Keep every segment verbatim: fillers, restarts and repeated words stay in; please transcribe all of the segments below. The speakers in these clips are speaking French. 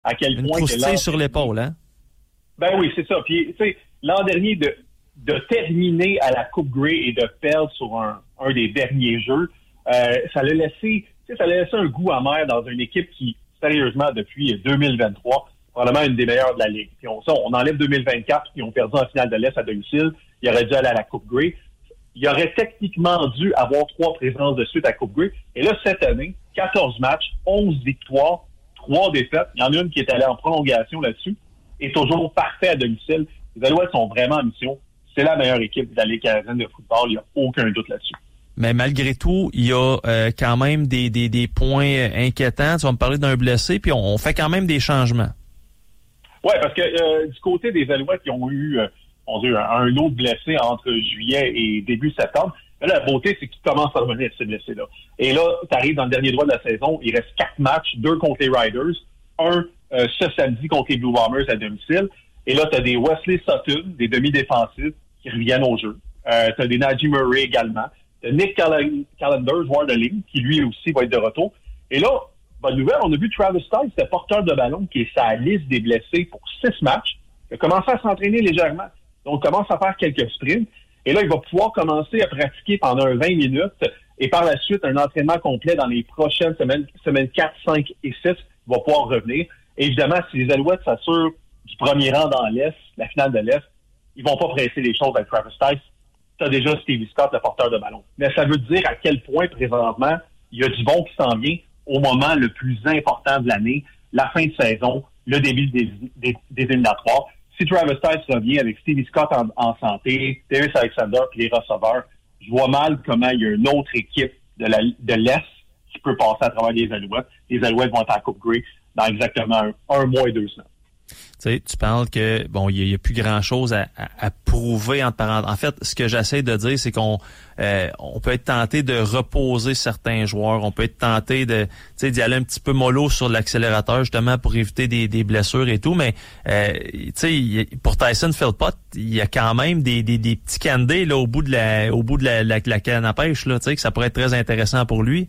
à quel Une point... croustille sur l'épaule, hein? Ben oui, c'est ça. Puis, tu sais, l'an dernier, de, de terminer à la Coupe Grey et de perdre sur un, un des derniers jeux, euh, ça l'a laissé, tu sais, ça l'a laissé un goût amer dans une équipe qui, sérieusement, depuis deux mille vingt-trois, probablement une des meilleures de la Ligue. Puis on, ça, on enlève deux mille vingt-quatre, puis on perdu en finale de l'Est à domicile. Il aurait dû aller à la Coupe Grey. Il aurait techniquement dû avoir trois présences de suite à Coupe Grey. Et là, cette année, quatorze matchs, onze victoires, trois défaites. Il y en a une qui est allée en prolongation là-dessus. Et toujours parfait à domicile. Les Alouettes sont vraiment en mission. C'est la meilleure équipe de la Ligue canadienne de football. Il n'y a aucun doute là-dessus. Mais malgré tout, il y a euh, quand même des, des, des points inquiétants. Tu vas me parler d'un blessé, puis on, on fait quand même des changements. Oui, parce que euh, du côté des Alouettes, ils ont eu, euh, on a eu un, un lot de blessés entre juillet et début septembre. Mais là, la beauté, c'est qu'ils commencent à revenir, ces blessés-là. Et là, tu arrives dans le dernier droit de la saison, il reste quatre matchs, deux contre les Riders, un euh, ce samedi contre les Blue Bombers à domicile. Et là, tu as des Wesley Sutton, des demi-défensifs, qui reviennent au jeu. Euh, tu as des Najee Murray également. Tu as Nick Call- Callender, joueur de ligne, qui lui aussi va être de retour. Et là, bonne nouvelle, on a vu Travis Stiles, c'était porteur de ballon, qui est sa liste des blessés pour six matchs. Il a commencé à s'entraîner légèrement. Donc, il commence à faire quelques sprints. Et là, il va pouvoir commencer à pratiquer pendant vingt minutes. Et par la suite, un entraînement complet dans les prochaines semaines, semaines quatre, cinq et six, il va pouvoir revenir. Et évidemment, si les Alouettes s'assurent du premier rang dans l'Est, la finale de l'Est, ils vont pas presser les choses avec Travis Stiles. Tu as déjà Stevie Scott, le porteur de ballon. Mais ça veut dire à quel point, présentement, il y a du bon qui s'en vient au moment le plus important de l'année, la fin de saison, le début des, des, des éliminatoires. Si Travis Stiles revient avec Stevie Scott en, en santé, Darius Alexander et les receveurs, je vois mal comment il y a une autre équipe de, la, de l'Est qui peut passer à travers les Alouettes. Les Alouettes vont être en Coupe Grey dans exactement un, un mois et deux semaines. Tu sais, tu parles que bon, il y, y a plus grand chose à, à, à prouver entre parenthèses. En fait, ce que j'essaie de dire, c'est qu'on euh, on peut être tenté de reposer certains joueurs, on peut être tenté de, tu sais, d'y aller un petit peu mollo sur l'accélérateur justement pour éviter des, des blessures et tout. Mais euh, tu sais, pour Tyson Philpott, il y a quand même des, des, des petits candés là au bout de la, au bout de la, la, la canne à pêche là, tu sais, que ça pourrait être très intéressant pour lui.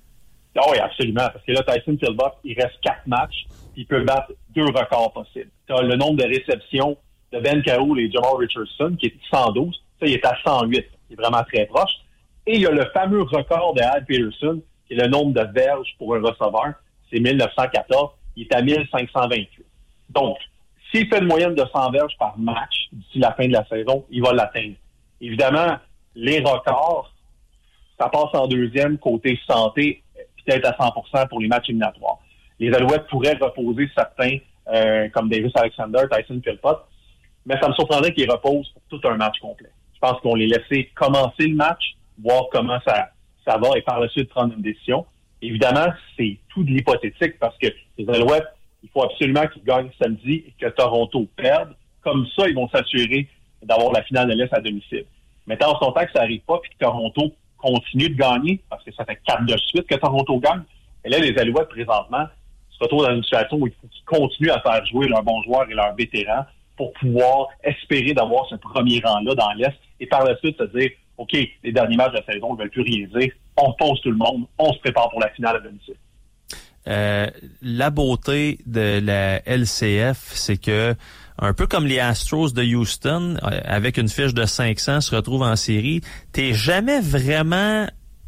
Ah oui, absolument. Parce que là, Tyson Philpott, il reste quatre matchs. Il peut battre deux records possibles. Tu as le nombre de réceptions de Ben Cahoul et Jamal Richardson, qui est cent douze. Ça, il est à cent huit. Il est vraiment très proche. Et il y a le fameux record de Al Peterson, qui est le nombre de verges pour un receveur. C'est mille neuf cent quatorze. Il est à mille cinq cent vingt-huit. Donc, s'il fait une moyenne de cent verges par match d'ici la fin de la saison, il va l'atteindre. Évidemment, les records, ça passe en deuxième côté santé, peut-être à cent pour cent pour les matchs éliminatoires. Les Alouettes pourraient reposer certains, euh, comme Darius Alexander, Tyson Philpott, mais ça me surprendrait qu'ils reposent pour tout un match complet. Je pense qu'on les laisser commencer le match, voir comment ça, ça va, et par la suite prendre une décision. Évidemment, c'est tout de l'hypothétique, parce que les Alouettes, il faut absolument qu'ils gagnent samedi et que Toronto perde. Comme ça, ils vont s'assurer d'avoir la finale de l'Est à domicile. Mais tant son temps que ça n'arrive pas, puis que Toronto continue de gagner, parce que ça fait quatre de suite que Toronto gagne, et là, les Alouettes, présentement, se retrouvent dans une situation où il faut qu'ils continuent à faire jouer leurs bons joueurs et leurs vétérans pour pouvoir espérer d'avoir ce premier rang-là dans l'Est et par la suite se dire, OK, les derniers matchs de la saison ne veulent plus rien dire, on pose tout le monde, on se prépare pour la finale à domicile. Euh, la beauté de la L C F, c'est que un peu comme les Astros de Houston, avec une fiche de cinq cents, se retrouvent en série, t'es jamais vraiment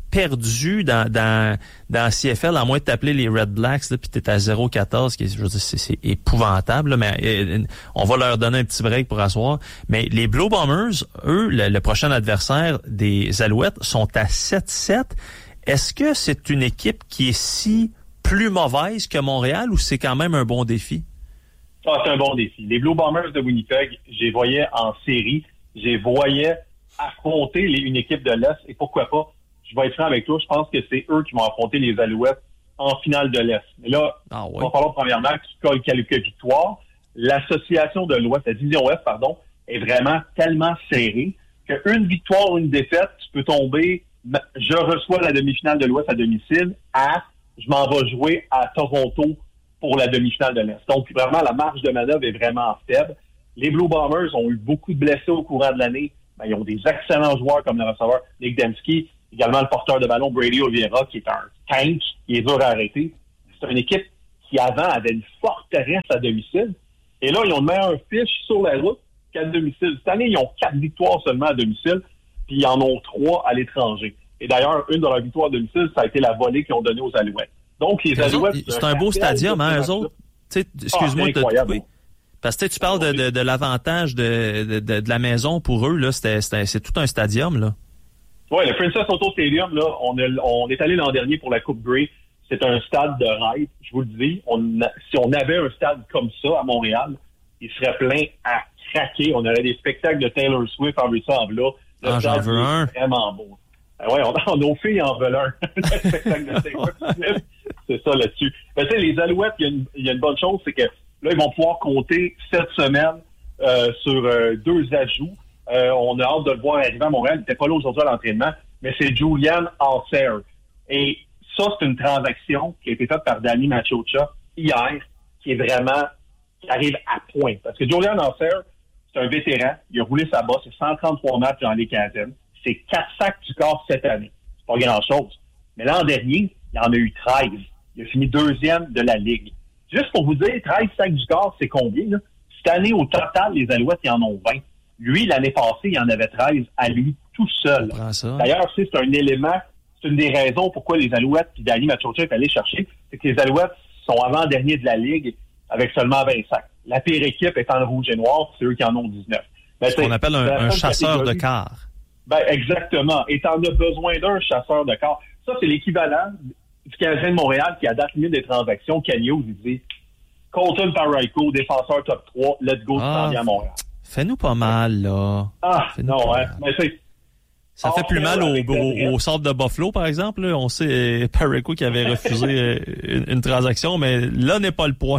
perdu dans dans dans C F L, à moins de t'appeler les Red Blacks, là, puis t'es à zéro quatorze, qui je veux dire, c'est, c'est épouvantable, là, mais euh, on va leur donner un petit break pour asseoir. Mais les Blue Bombers, eux, le, le prochain adversaire des Alouettes, sont à sept sept. Est-ce que c'est une équipe qui est si plus mauvaise que Montréal ou c'est quand même un bon défi? Ah, c'est un bon défi. Les Blue Bombers de Winnipeg, je les voyais en série, je les voyais affronter les, une équipe de l'Est, et pourquoi pas, je vais être franc avec toi, je pense que c'est eux qui vont affronter les Alouettes en finale de l'Est. Mais là, ah, ouais. il va falloir premièrement qu'ils collent quelques victoires. L'association de l'Ouest, la division Ouest, pardon, est vraiment tellement serrée qu'une victoire ou une défaite, tu peux tomber, je reçois la demi-finale de l'Ouest à domicile, à je m'en vais jouer à Toronto pour la demi-finale de l'Est. Donc, vraiment, la marge de manœuvre est vraiment faible. Les Blue Bombers ont eu beaucoup de blessés au courant de l'année. Ben, ils ont des excellents joueurs comme le receveur Nick Dembski, également le porteur de ballon Brady Oliveira, qui est un tank, qui est dur à arrêter. C'est une équipe qui avant avait une forteresse à domicile. Et là, ils ont une meilleure fiche sur la route qu'à domicile. Cette année, ils ont quatre victoires seulement à domicile, puis ils en ont trois à l'étranger. Et d'ailleurs, une de leurs victoires à domicile, ça a été la volée qu'ils ont donnée aux Alouettes. Donc, les Alouettes... C'est un beau stadium, hein, eux autres? Excuse-moi de te couper. Parce que tu parles de, de, de l'avantage de, de, de, de la maison pour eux, là, c'était, c'était, c'est tout un stadium, là. Oui, le Princess Auto Stadium, là, on, a, on est allé l'an dernier pour la Coupe Grey. C'est un stade de rêve, je vous le dis. On a, si on avait un stade comme ça à Montréal, il serait plein à craquer. On aurait des spectacles de Taylor Swift en ça en là. Le ah, j'en veux un. Vraiment beau. Ben ouais, on, on, nos filles en veulent un. Le spectacle de Taylor Swift, c'est ça là-dessus. Ben, tu sais, les Alouettes, il y, a une, il y a une bonne chose, c'est que là, ils vont pouvoir compter cette semaine euh, sur euh, deux ajouts. Euh, on a hâte de le voir arriver à Montréal. Il n'était pas là aujourd'hui à l'entraînement, mais c'est Julian Alcer. Et ça, c'est une transaction qui a été faite par Danny Machocha hier, qui est vraiment, qui arrive à point. Parce que Julian Alcer, c'est un vétéran. Il a roulé sa bosse. C'est cent trente-trois matchs dans les quinzaines. C'est quatre sacs du corps cette année. C'est pas grand-chose. Mais l'an dernier, il en a eu treize. Il a fini deuxième de la Ligue. Juste pour vous dire, treize sacs du corps, c'est combien, là? Cette année, au total, les Alouettes, ils en ont vingt. Lui, l'année passée, il en avait treize à lui, tout seul. D'ailleurs, c'est un élément, c'est une des raisons pourquoi les Alouettes puis Danny Machocha est allé chercher, c'est que les Alouettes sont avant-derniers de la Ligue avec seulement vingt sacs. La pire équipe est en le rouge et noir, c'est eux qui en ont dix-neuf. Ben, ce qu'on appelle un, un chasseur de quart. Ben, exactement. Et t'en as besoin d'un chasseur de quart. Ça, c'est l'équivalent du Canadien de Montréal qui a date limite des transactions. Canio, il dit Colton Parayko, défenseur top trois, let's go, ah, à Montréal. Fais-nous pas mal, là. Ah, non, hein. Mais c'est... Ça fait plus mal au, au, au centre de Buffalo, par exemple. Là. On sait Parayko qui avait refusé une, une transaction, mais là n'est pas le point.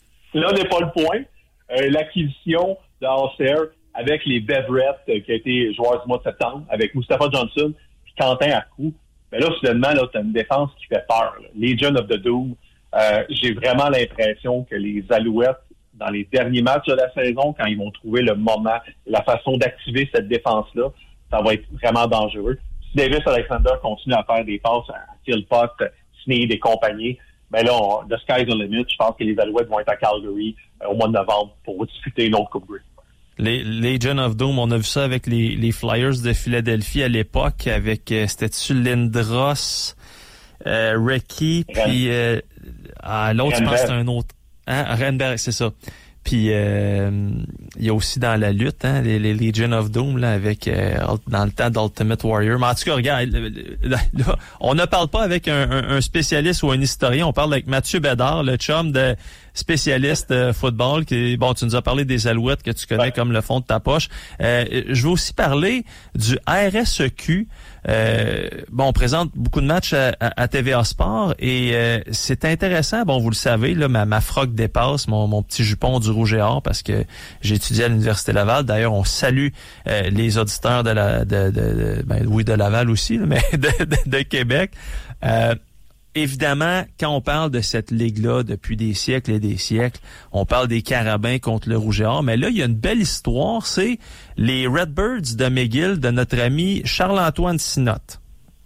Là n'est pas le point. Euh, l'acquisition d'Alcer avec les Beverett, euh, qui a été joueur du mois de septembre, avec Mustafa Johnson puis Quentin Arcou. Mais là, soudainement, là, t'as une défense qui fait peur. Là. Legion of the Doom. Euh, j'ai vraiment l'impression que les Alouettes, dans les derniers matchs de la saison, quand ils vont trouver le moment, la façon d'activer cette défense-là, ça va être vraiment dangereux. Si Davis Alexander continue à faire des passes à Philpott, Sneed et compagnie, ben là, on, the sky's the limit. Je pense que les Alouettes vont être à Calgary euh, au mois de novembre pour disputer une autre Coupe Grey. Les Legion of Doom, on a vu ça avec les, les Flyers de Philadelphie à l'époque, avec, euh, c'était-tu Lindros, euh, Recchi, puis euh, ah, l'autre, je pense que c'est un autre. Hein? Renberg, c'est ça. Puis euh, il y a aussi dans la lutte, hein, les, les Legion of Doom là, avec euh, dans le temps d'Ultimate Warrior. Mais en tout cas, regarde, là, là, on ne parle pas avec un, un, un spécialiste ou un historien, on parle avec Mathieu Bédard, le chum de spécialiste de football. Qui, bon, tu nous as parlé des Alouettes que tu connais ouais. comme le fond de ta poche. Euh, je veux aussi parler du R S E Q. Euh, bon, on présente beaucoup de matchs à, à, à T V A Sport et euh, c'est intéressant. Bon, vous le savez, là, ma, ma froque dépasse mon, mon petit jupon du rouge et or parce que j'ai étudié à l'Université Laval. D'ailleurs, on salue euh, les auditeurs de la, de, de, de ben oui, de Laval aussi, là, mais de, de, de Québec. Euh, Évidemment, quand on parle de cette ligue-là depuis des siècles et des siècles, on parle des Carabins contre le Rouge et Or, mais là, il y a une belle histoire, c'est les Redbirds de McGill de notre ami Charles-Antoine Sinotte.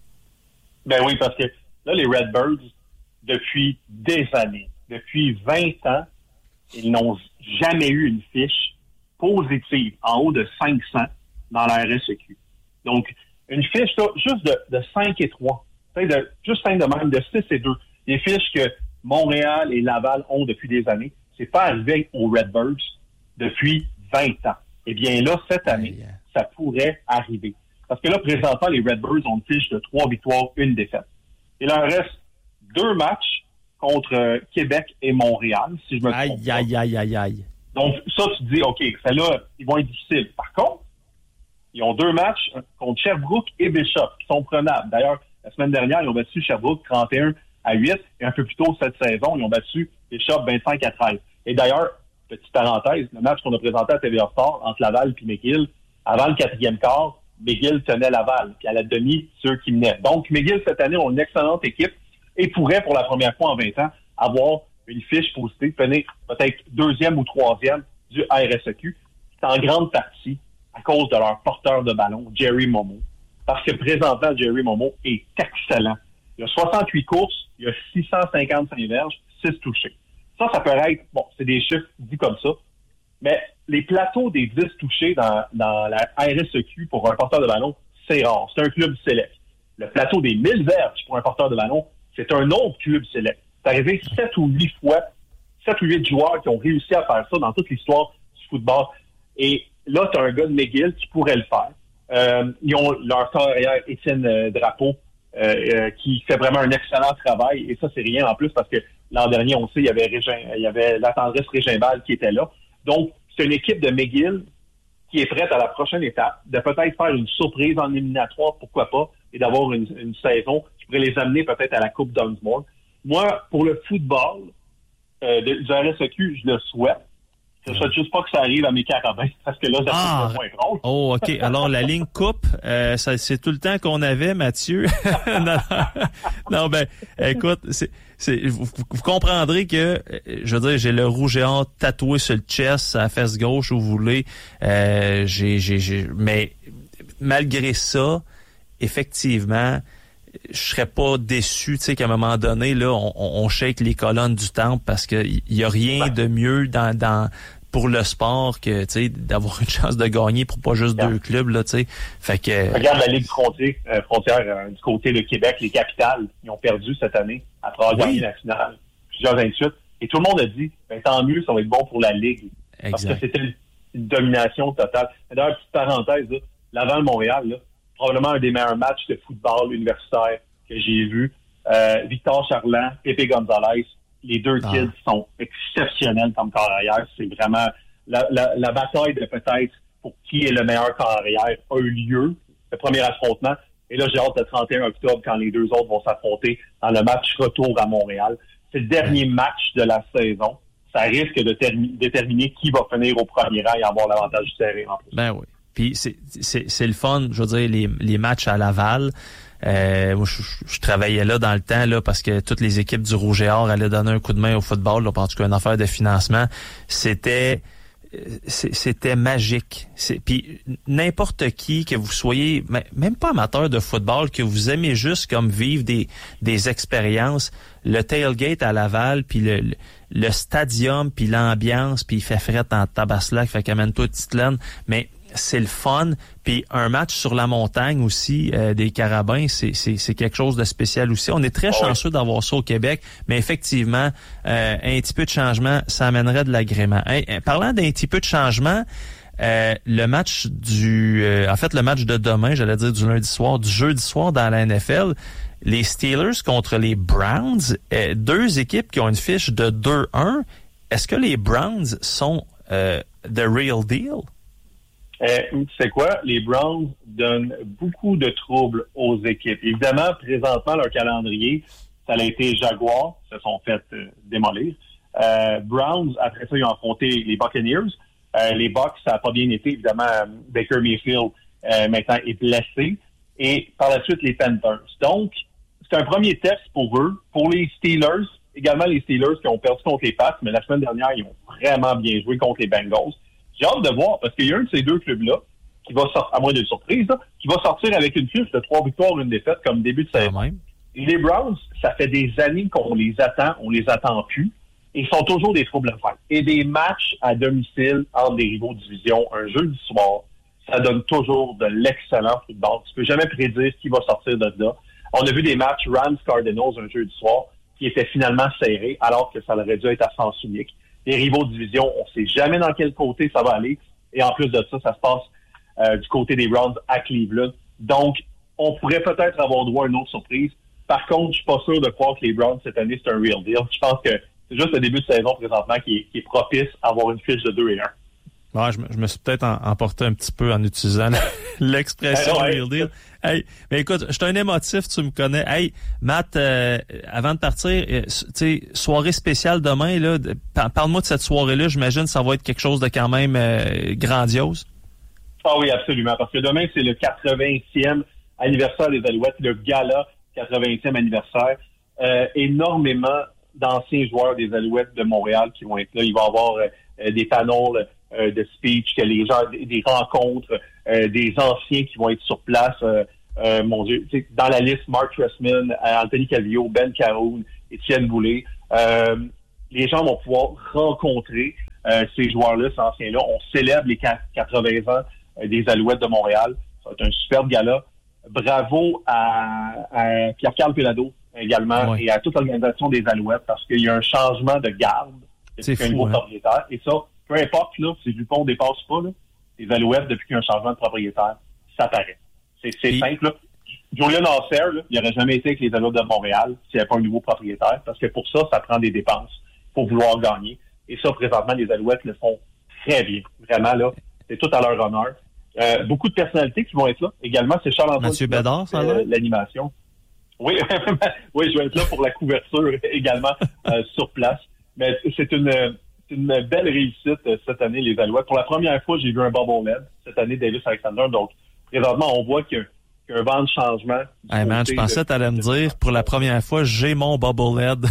Ben oui, parce que là, les Redbirds, depuis des années, depuis vingt ans, ils n'ont jamais eu une fiche positive en haut de cinq cents dans la R S E Q. Donc, une fiche là, juste de, de cinq et trois. De, juste simple de même, de six et deux. Les fiches que Montréal et Laval ont depuis des années, c'est pas arrivé aux Redbirds depuis vingt ans. Eh bien là, cette année, yeah. ça pourrait arriver. Parce que là, présentement, les Redbirds ont une fiche de trois victoires, une défaite. Il leur reste deux matchs contre euh, Québec et Montréal, si je me trompe aïe, pas. Aïe, aïe, aïe, aïe. Donc, ça, tu te dis, OK, celle-là, ils vont être difficiles. Par contre, ils ont deux matchs contre Sherbrooke et Bishop, qui sont prenables. D'ailleurs, la semaine dernière, ils ont battu Sherbrooke trente et un à huit. Et un peu plus tôt cette saison, ils ont battu Bishop vingt-cinq à treize. Et d'ailleurs, petite parenthèse, le match qu'on a présenté à T V A Sport entre Laval et McGill, avant le quatrième quart, McGill tenait Laval. Puis à la demi, ceux qui menaient. Donc, McGill, cette année, ont une excellente équipe et pourrait, pour la première fois en vingt ans, avoir une fiche positive, finir peut-être deuxième ou troisième du R S E Q. C'est en grande partie à cause de leur porteur de ballon, Jerry Momo. Parce que présentement, Jerry Momo est excellent. Il a soixante-huit courses, il a six cent cinquante-cinq verges, six touchés. Ça, ça peut être, bon, c'est des chiffres dits comme ça, mais les plateaux des dix touchés dans, dans la R S E Q pour un porteur de ballon, c'est rare. C'est un club select. Le plateau des mille verges pour un porteur de ballon, c'est un autre club select. C'est arrivé sept ou huit fois, sept ou huit joueurs qui ont réussi à faire ça dans toute l'histoire du football. Et là, tu as un gars de McGill qui pourrait le faire. Euh, ils ont leur carrière Étienne euh, Drapeau euh, euh, qui fait vraiment un excellent travail. Et ça, c'est rien en plus parce que l'an dernier, on sait, il y avait Régin, il y avait la tendresse Régimbal qui était là. Donc, c'est une équipe de McGill qui est prête à la prochaine étape, de peut-être faire une surprise en éliminatoire, pourquoi pas, et d'avoir une, une saison qui pourrait les amener peut-être à la Coupe Dunsmore. Moi, pour le football euh, de, du R S E Q, je le souhaite. Je ne souhaite juste pas que ça arrive à mes carabins, parce que là, ça ah, fait moins drôle. Oh, OK. Alors, la ligne coupe, euh, ça, c'est tout le temps qu'on avait, Mathieu. non, non, ben, écoute, c'est, c'est, vous, vous comprendrez que, je veux dire, j'ai le rouge et or tatoué sur le chest, à la fesse gauche, où vous voulez. Euh, j'ai, j'ai, j'ai, mais malgré ça, effectivement, je serais pas déçu, tu sais, qu'à un moment donné, là, on, on shake les colonnes du temple parce que il y a rien de mieux dans, dans pour le sport que, tu sais, d'avoir une chance de gagner pour pas juste deux clubs, là, tu sais. Fait que regarde la Ligue frontière, euh, frontière euh, du côté de Québec, les Capitales, ils ont perdu cette année après avoir gagné la finale, plusieurs vingt-huit. Et tout le monde a dit, ben, tant mieux, ça va être bon pour la Ligue, exact. Parce que c'était une, une domination totale. D'ailleurs, petite parenthèse, là, Laval-Montréal, là, probablement un des meilleurs matchs de football universitaire que j'ai vu. Euh, Victor Charland, Pépé Gonzalez, les deux ah. kids sont exceptionnels comme carrière. C'est vraiment la, la, la bataille de peut-être pour qui est le meilleur carrière a eu lieu, le premier affrontement. Et là, j'ai hâte le trente et un octobre quand les deux autres vont s'affronter dans le match retour à Montréal. C'est le dernier match de la saison. Ça risque de termi- déterminer qui va finir au premier rang et avoir l'avantage du terrain en plus. Ben oui. Puis c'est, c'est, c'est le fun, je veux dire, les, les matchs à Laval. Euh, moi, je, je travaillais là dans le temps là parce que toutes les équipes du Rouge et Or allaient donner un coup de main au football, là, en tout cas une affaire de financement. C'était c'était magique. C'est, puis n'importe qui, que vous soyez, même pas amateur de football, que vous aimez juste comme vivre des des expériences, le tailgate à Laval, puis le, le, le stadium, puis l'ambiance, puis il fait fret en tabaslac, fait qu'amène-toi petite laine, mais c'est le fun. Puis un match sur la montagne aussi euh, des Carabins, c'est, c'est, c'est quelque chose de spécial aussi. On est très oh chanceux oui. d'avoir ça au Québec, mais effectivement, euh, un petit peu de changement, ça amènerait de l'agrément. Hey, parlant d'un petit peu de changement, euh, le match du... Euh, en fait, le match de demain, j'allais dire du lundi soir, du jeudi soir dans la N F L, les Steelers contre les Browns, euh, deux équipes qui ont une fiche de deux un. Est-ce que les Browns sont euh, the real deal? Euh, tu sais quoi? Les Browns donnent beaucoup de troubles aux équipes. Évidemment, présentement, leur calendrier, ça a été Jaguars, se sont fait euh, démolir. Euh, Browns, après ça, ils ont affronté les Buccaneers. Euh, les Bucs, ça n'a pas bien été. Évidemment, Baker Mayfield, euh, maintenant, est blessé. Et par la suite, les Panthers. Donc, c'est un premier test pour eux. Pour les Steelers, également les Steelers qui ont perdu contre les Pats, mais la semaine dernière, ils ont vraiment bien joué contre les Bengals. J'ai hâte de voir, parce qu'il y a un de ces deux clubs-là qui va sortir, à moins d'une surprise, là, qui va sortir avec une fiche de trois victoires, une défaite, comme début de saison. Et les Browns, ça fait des années qu'on les attend, on les attend plus, et ils sont toujours des troubles à faire. Et des matchs à domicile entre des rivaux de division, un jeudi soir, ça donne toujours de l'excellent football. Tu peux jamais prédire ce qui va sortir de là. On a vu des matchs Rams-Cardinals un jeudi soir qui étaient finalement serrés, alors que ça aurait dû être à sens unique. Les rivaux de division, on ne sait jamais dans quel côté ça va aller. Et en plus de ça, ça se passe euh, du côté des Browns à Cleveland. Donc, on pourrait peut-être avoir droit à une autre surprise. Par contre, je suis pas sûr de croire que les Browns, cette année, c'est un real deal. Je pense que c'est juste le début de saison présentement qui est, qui est propice à avoir une fiche de deux et un. Ouais, je, me, je me suis peut-être en, emporté un petit peu en utilisant l'expression hey, ouais. real deal. Hey, mais écoute, je suis un émotif, tu me connais. Hey, Matt, euh, avant de partir, euh, tu sais, soirée spéciale demain, là, parle-moi de cette soirée-là. J'imagine que ça va être quelque chose de quand même euh, grandiose. Ah oui, absolument, parce que demain, c'est le quatre-vingtième anniversaire des Alouettes, le gala quatre-vingtième anniversaire. Euh, énormément d'anciens joueurs des Alouettes de Montréal qui vont être là. Il va y avoir euh, des panneaux euh, de speech, que les gens, des, des rencontres, euh, des anciens qui vont être sur place. Euh, euh, mon Dieu, dans la liste, Mark Trestman, Anthony Calvillo, Ben Caroun, Étienne Boulay. Euh, les gens vont pouvoir rencontrer euh, ces joueurs-là, ces anciens-là. On célèbre les quatre-vingts ans euh, des Alouettes de Montréal. Ça va être un superbe gala. Bravo à, à Pierre-Carl Péladeau également ouais. et à toute l'organisation des Alouettes parce qu'il y a un changement de garde depuis qu'il y a un nouveau hein. propriétaire. Et ça, peu importe là, si Dupont dépasse pas, là, les Alouettes, depuis qu'il y a un changement de propriétaire, ça paraît. C'est, c'est et... simple. Là. Julian Nasser, là, il n'aurait jamais été avec les Alouettes de Montréal s'il n'y avait pas un nouveau propriétaire parce que pour ça, ça prend des dépenses pour vouloir gagner. Et ça, présentement, les Alouettes le font très bien. Vraiment, là, c'est tout à leur honneur. Euh, beaucoup de personnalités qui vont être là. Également, c'est Charles-Antoine Mathieu Bédard, ça euh, l'animation. Oui, oui, je vais être là pour la couverture également euh, sur place. Mais c'est une, une belle réussite euh, cette année, les Alouettes. Pour la première fois, j'ai vu un bobblehead cette année, Davis Alexander. Donc, présentement, on voit qu'il y a, qu'il y a un vent de changement. Hey man, je pensais que tu allais me dire, pour la première fois, j'ai mon bobblehead.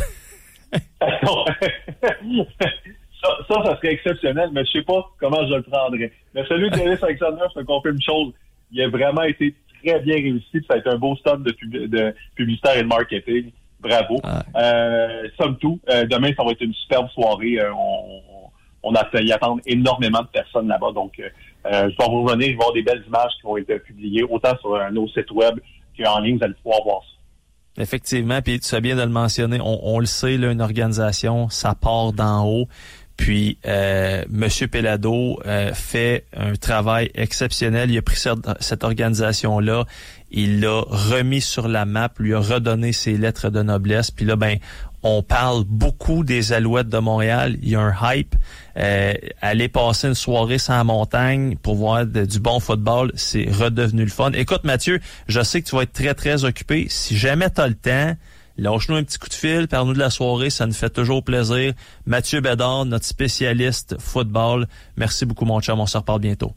Ça, ça, ça serait exceptionnel, mais je sais pas comment je le prendrais. Mais celui de Davis Alexander, je te confirme une chose. Il a vraiment été très bien réussi. Ça a été un beau stop de, pub- de publicitaire et de marketing. Bravo. Ah. Euh, somme tout, euh, demain, ça va être une superbe soirée. Euh, on, on a fait y attendre énormément de personnes là-bas. Donc, euh, je vais vous revenir, je vais avoir des belles images qui vont être publiées, autant sur euh, nos sites web qu'en ligne, vous allez pouvoir voir ça. Effectivement, puis tu sais bien de le mentionner, on, on le sait, là, une organisation, ça part d'en haut. Puis, euh, Monsieur Péladeau euh, fait un travail exceptionnel. Il a pris cette, cette organisation-là, il l'a remis sur la map, lui a redonné ses lettres de noblesse. Puis là, ben, on parle beaucoup des Alouettes de Montréal. Il y a un hype. Euh, aller passer une soirée sans la montagne pour voir de, du bon football, c'est redevenu le fun. Écoute, Mathieu, je sais que tu vas être très, très occupé. Si jamais tu as le temps, lâche-nous un petit coup de fil, parle-nous de la soirée, ça nous fait toujours plaisir. Mathieu Bédard, notre spécialiste football. Merci beaucoup, mon chum. On se reparle bientôt.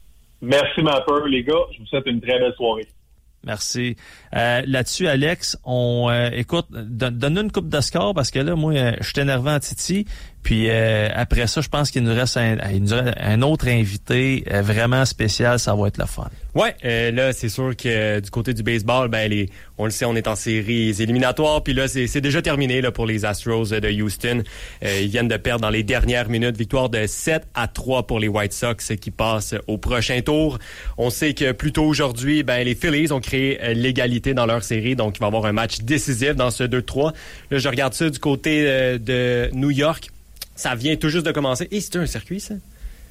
Merci, ma peur, les gars. Je vous souhaite une très belle soirée. Merci. Euh, là-dessus, Alex, on euh, écoute, don, donne-nous une coupe de score parce que là, moi, euh, je suis énervé en Titi. Puis euh, après ça, je pense qu'il nous reste un, il nous reste un autre invité euh, vraiment spécial. Ça va être le fun. Ouais, euh, là, c'est sûr que euh, du côté du baseball, ben les, on le sait, on est en séries éliminatoires. Puis là, c'est, c'est déjà terminé là pour les Astros de Houston. Euh, ils viennent de perdre dans les dernières minutes. Victoire de sept à trois pour les White Sox qui passent au prochain tour. On sait que plus tôt aujourd'hui, ben les Phillies ont créé euh, l'égalité dans leur série. Donc, il va y avoir un match décisif dans ce deux trois. Là, je regarde ça du côté euh, de New York. Ça vient tout juste de commencer. Et c'est un circuit, ça?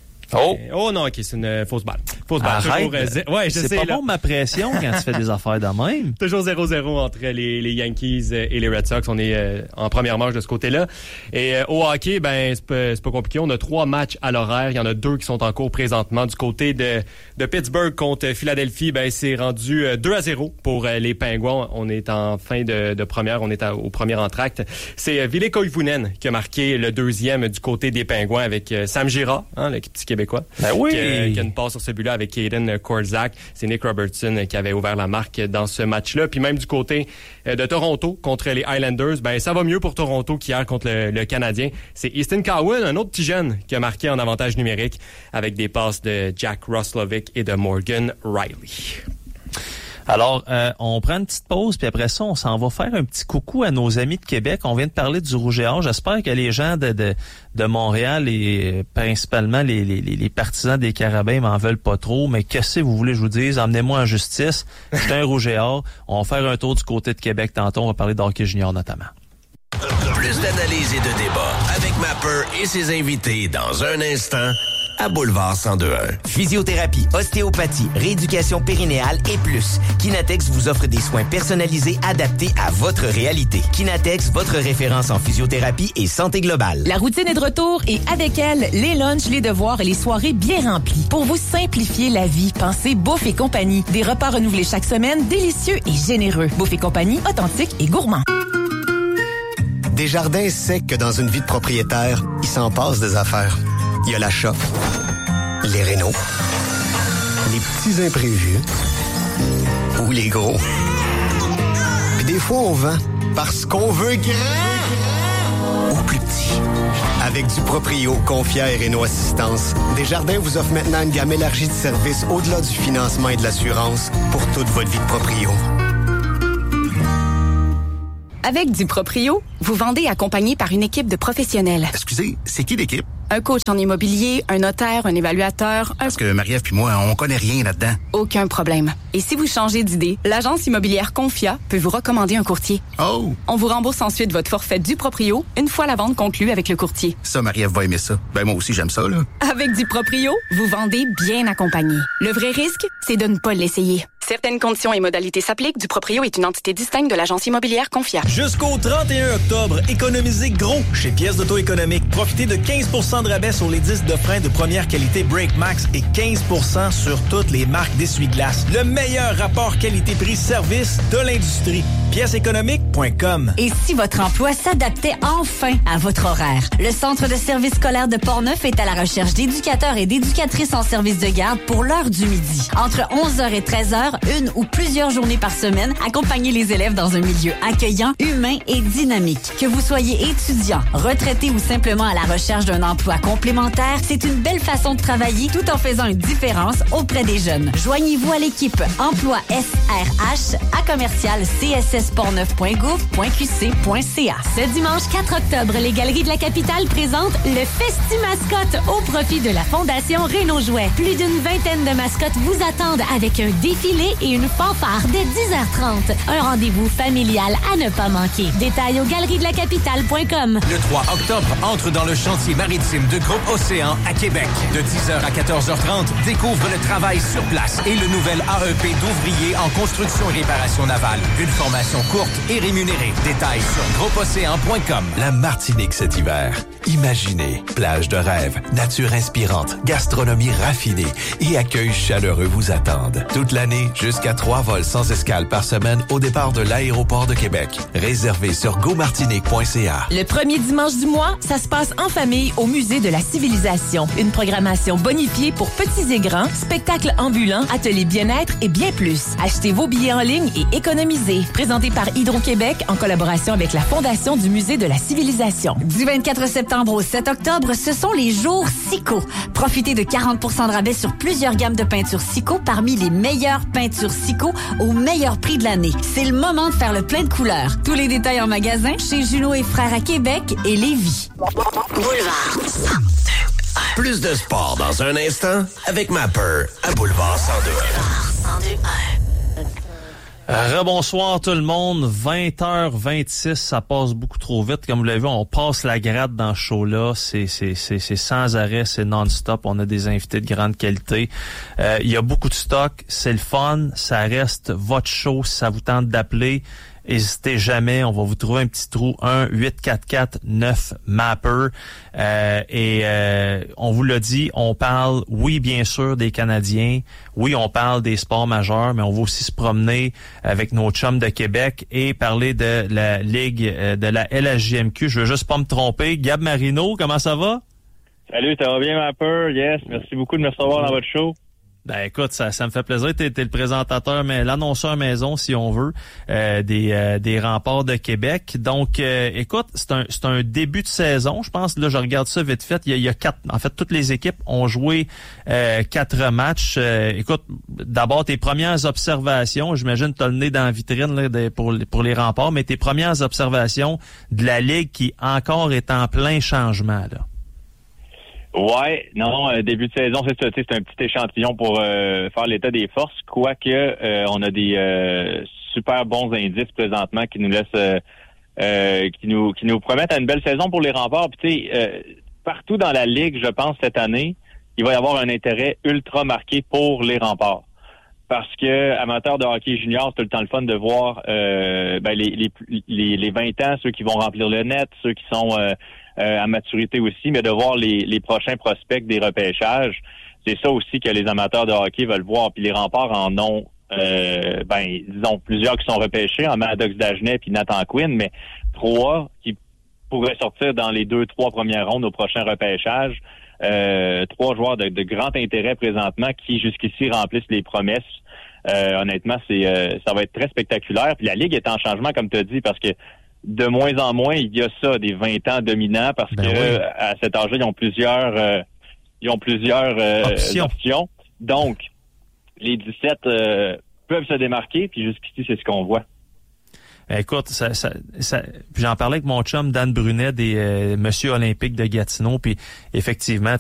Oh! Euh, oh non, OK, c'est une fausse balle. Fausse balle. Arrête, toujours, euh, zé- ouais, je c'est sais, pas là. bon ma pression quand tu fais des affaires de même. Toujours zéro zéro entre les, les Yankees et les Red Sox. On est euh, en première manche de ce côté-là. Et euh, au hockey, ben c'est pas, c'est pas compliqué. On a trois matchs à l'horaire. Il y en a deux qui sont en cours présentement. Du côté de, de Pittsburgh contre Philadelphie, ben c'est rendu euh, deux à zéro pour euh, les Pingouins. On est en fin de, de première. On est à, au premier entracte. C'est euh, Ville Koivunen qui a marqué le deuxième du côté des Pingouins avec euh, Sam Girard, hein, le petit Québécois. Ben oui. Qui a, qui a une passe sur ce but-là avec Caden Korczak. C'est Nick Robertson qui avait ouvert la marque dans ce match-là. Puis même du côté de Toronto contre les Islanders, ben ça va mieux pour Toronto qu'hier contre le, le Canadien. C'est Easton Cowan, un autre petit jeune, qui a marqué en avantage numérique avec des passes de Jack Roslovic et de Morgan Riley. Alors, euh, on prend une petite pause, puis après ça, on s'en va faire un petit coucou à nos amis de Québec. On vient de parler du Rouge et Or. J'espère que les gens de, de, de Montréal et principalement les, les, les partisans des Carabins m'en veulent pas trop. Mais qu'est-ce que vous voulez que je vous dise? Emmenez-moi en justice. Je suis un Rouge et Or. On va faire un tour du côté de Québec tantôt. On va parler d'hockey junior notamment. Plus d'analyse et de débat avec Mapper et ses invités dans un instant à Boulevard cent deux un. Physiothérapie, ostéopathie, rééducation périnéale et plus. Kinatex vous offre des soins personnalisés adaptés à votre réalité. Kinatex, votre référence en physiothérapie et santé globale. La routine est de retour et avec elle, les lunchs, les devoirs et les soirées bien remplies. Pour vous simplifier la vie, pensez Bouffe et compagnie. Des repas renouvelés chaque semaine, délicieux et généreux. Bouffe et compagnie, authentique et gourmand. Desjardins sait que dans une vie de propriétaire, il s'en passe des affaires. Il y a la shop, les rénaux, les petits imprévus ou les gros. Puis des fois, on vend parce qu'on veut grand ou plus petit. Avec du Proprio, Confia et Réno Assistance, Desjardins vous offre maintenant une gamme élargie de services au-delà du financement et de l'assurance pour toute votre vie de proprio. Avec du Proprio, vous vendez accompagné par une équipe de professionnels. Excusez, c'est qui l'équipe? Un coach en immobilier, un notaire, un évaluateur, un... Parce que Marie-Ève puis moi, on connaît rien là-dedans. Aucun problème. Et si vous changez d'idée, l'agence immobilière Confia peut vous recommander un courtier. Oh! On vous rembourse ensuite votre forfait du Proprio une fois la vente conclue avec le courtier. Ça, Marie-Ève va aimer ça. Ben moi aussi, j'aime ça, là. Avec du Proprio, vous vendez bien accompagné. Le vrai risque, c'est de ne pas l'essayer. Certaines conditions et modalités s'appliquent. Du Proprio est une entité distincte de l'agence immobilière Confia. Jusqu'au trente et un octobre, économisez gros chez Pièces d'Auto Économique. Profitez de quinze pour cent de rabais sur les disques de frein de première qualité Brake Max et quinze pour cent sur toutes les marques d'essuie-glace. Le meilleur rapport qualité-prix-service de l'industrie. pièces économiques point com. Et si votre emploi s'adaptait enfin à votre horaire? Le Centre de service scolaire de Portneuf est à la recherche d'éducateurs et d'éducatrices en service de garde pour l'heure du midi. Entre onze heures et treize heures, une ou plusieurs journées par semaine, accompagnez les élèves dans un milieu accueillant, humain et dynamique. Que vous soyez étudiant, retraité ou simplement à la recherche d'un emploi complémentaire, c'est une belle façon de travailler tout en faisant une différence auprès des jeunes. Joignez-vous à l'équipe Emploi S R H à commercial c s s portneuf point gouv point q c point c a. Ce dimanche quatre octobre, les Galeries de la Capitale présentent le Festi-Mascotte au profit de la Fondation Réno Jouet. Plus d'une vingtaine de mascottes vous attendent avec un défilé et une fanfare dès dix heures trente. Un rendez-vous familial à ne pas manquer. Détails au galeries de la capitale point com. Le trois octobre, entre dans le chantier maritime de Groupe Océan à Québec. De dix heures à quatorze heures trente, découvre le travail sur place et le nouvel A E P d'ouvrier en construction et réparation navale. Une formation courte et rémunérée. Détails sur groupe océan point com. La Martinique cet hiver. Imaginez, plage de rêve, nature inspirante, gastronomie raffinée et accueil chaleureux vous attendent. Toute l'année, jusqu'à trois vols sans escale par semaine au départ de l'aéroport de Québec. Réservé sur go martinique point c a. Le premier dimanche du mois, ça se passe en famille au Musée de la Civilisation. Une programmation bonifiée pour petits et grands, spectacles ambulants, ateliers bien-être et bien plus. Achetez vos billets en ligne et économisez. Présenté par Hydro-Québec en collaboration avec la Fondation du Musée de la Civilisation. Du vingt-quatre septembre au sept octobre, ce sont les jours Sico. Profitez de quarante pour cent de rabais sur plusieurs gammes de peintures Sico parmi les meilleures peintures Sico au meilleur prix de l'année. C'est le moment de faire le plein de couleurs. Tous les détails en magasin chez Junot et Frères à Québec et Lévis. Boulevard cent deux. Plus de sport dans un instant avec Mapper à Boulevard cent deux. Rebonsoir tout le monde, vingt heures vingt-six, ça passe beaucoup trop vite. Comme vous l'avez vu, on passe la gratte dans ce show-là. C'est, c'est, c'est, c'est sans arrêt, c'est non-stop. On a des invités de grande qualité. Euh, il y a beaucoup de stock, c'est le fun. Ça reste votre show si ça vous tente d'appeler. N'hésitez jamais, on va vous trouver un petit trou, un huit quatre quatre neuf Mapper. Euh, et euh, on vous l'a dit, on parle, oui, bien sûr, des Canadiens. Oui, on parle des sports majeurs, mais on va aussi se promener avec nos chums de Québec et parler de la Ligue, euh, de la L H J M Q. Je veux juste pas me tromper. Gab Marino, comment ça va? Salut, ça va bien, Mapper? Yes, merci beaucoup de me recevoir dans votre show. Ben écoute, ça, ça me fait plaisir. T'es, t'es le présentateur, mais l'annonceur maison, si on veut, euh, des, euh, des remparts de Québec. Donc, euh, écoute, c'est un, c'est un début de saison. Je pense, là, je regarde ça vite fait. Il y a, il y a quatre. En fait, toutes les équipes ont joué euh, quatre matchs. Euh, écoute, d'abord tes premières observations. J'imagine que tu as le nez dans la vitrine là, de, pour pour les remparts, mais tes premières observations de la ligue qui encore est en plein changement là. Ouais, non, euh, début de saison, c'est ça, c'est un petit échantillon pour euh, faire l'état des forces, quoique euh, on a des euh, super bons indices présentement qui nous laissent euh, euh, qui nous qui nous promettent une belle saison pour les remparts. Puis tu sais, euh, partout dans la ligue, je pense cette année, il va y avoir un intérêt ultra marqué pour les remparts. Parce que amateurs de hockey junior, c'est tout le temps le fun de voir euh, ben, les, les les les vingt ans, ceux qui vont remplir le net, ceux qui sont euh, Euh, à maturité aussi, mais de voir les, les prochains prospects des repêchages, c'est ça aussi que les amateurs de hockey veulent voir. Puis les remparts en ont, euh, ben, disons, plusieurs qui sont repêchés, en Maddox Dagenet puis Nathan Quinn, mais trois qui pourraient sortir dans les deux, trois premières rondes au prochain repêchage. Euh, trois joueurs de, de grand intérêt présentement qui, jusqu'ici, remplissent les promesses. Euh, honnêtement, c'est euh, ça va être très spectaculaire. Puis la Ligue est en changement, comme tu as dit, parce que de moins en moins, il y a ça, des vingt ans dominants, parce ben que oui. à cet âge-là, ils ont plusieurs euh, ils ont plusieurs euh, options. options. Donc, les dix-sept euh, peuvent se démarquer, puis jusqu'ici, c'est ce qu'on voit. Écoute, ça, ça, ça, puis j'en parlais avec mon chum Dan Brunet des euh, Monsieur Olympique de Gatineau, puis effectivement,